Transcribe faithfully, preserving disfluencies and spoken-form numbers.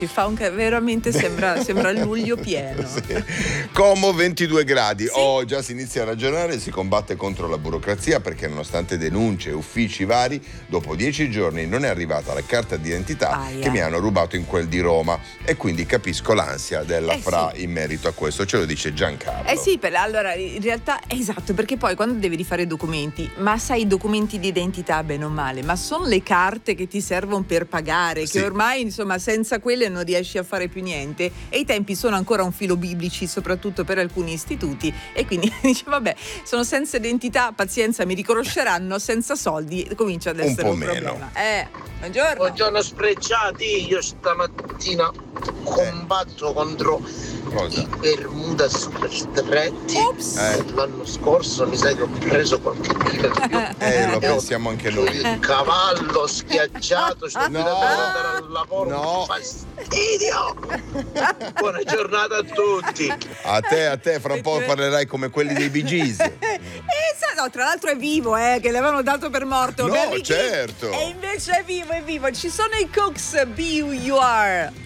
Ci fa un ca- veramente sembra, sembra luglio pieno. Sì. Como ventidue gradi. Sì. Oh, già si inizia a ragionare, si combatte contro la burocrazia perché nonostante denunce e uffici vari, dopo dieci giorni non è arrivata la carta d'identità Aia. che mi hanno rubato in quel di Roma e quindi capisco l'ansia della Eh Fra sì. in merito a questo, ce lo dice Giancarlo. Eh sì, per, allora in realtà esatto, perché poi quando devi rifare i documenti, ma sai i documenti di identità bene o male, ma sono le carte che ti servono per pagare, Sì. che ormai insomma senza quelle non riesci a fare più niente e i tempi sono ancora un filo biblici, soprattutto per alcuni istituti e quindi dice vabbè, sono senza identità, pazienza, mi riconosceranno, senza soldi comincia ad Un essere po' un, meno. problema. Eh, buongiorno. Buongiorno sprecciati, io stamattina combatto contro Cosa? i Bermuda super stretti. Ops. Eh. L'anno scorso mi sa che ho preso qualche chilo di più. Eh, lo E ho pensiamo anche noi. Il cavallo schiacciato, sto guidando No. per andare al lavoro, No. un fastidio. Buona giornata a tutti. A te, a te, fra un po' parlerai come quelli dei Bee Gees. Eh, sa- no, tra l'altro è vivo, eh, che l'avevano dato per morto. No, Barry Gibb. certo. E invece è vivo, è vivo. Ci sono i Cooks, Be Who You Are.